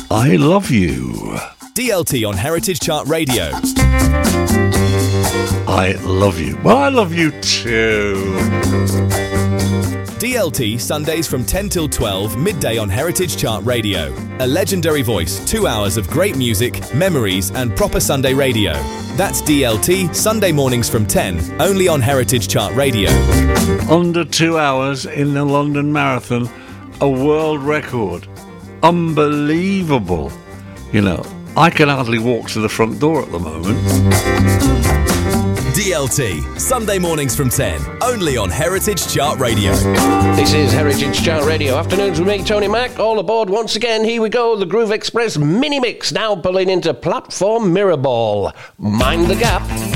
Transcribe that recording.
I Love You. DLT on Heritage Chart Radio. I love you. Well, I love you too. DLT, Sundays from 10 till 12, midday on Heritage Chart Radio. A legendary voice, 2 hours of great music, memories and proper Sunday radio. That's DLT, Sunday mornings from 10, only on Heritage Chart Radio. Under 2 hours in the London Marathon, a world record. Unbelievable. You know, I can hardly walk to the front door at the moment. DLT, Sunday mornings from 10, only on Heritage Chart Radio. This is Heritage Chart Radio. Afternoons with me, Tony Mack. All aboard once again. Here we go. The Groove Express mini mix now pulling into Platform Mirrorball. Mind the gap.